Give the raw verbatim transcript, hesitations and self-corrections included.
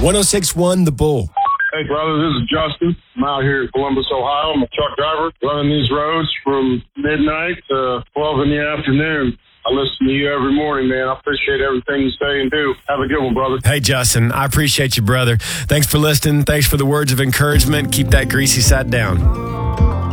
one oh six point one The Bull. Hey, brother, this is Justin. I'm out here in Columbus, Ohio. I'm a truck driver running these roads from midnight to twelve in the afternoon. I listen to you every morning, man. I appreciate everything you say and do. Have a good one, brother. Hey, Justin, I appreciate you, brother. Thanks for listening. Thanks for the words of encouragement. Keep that greasy side down.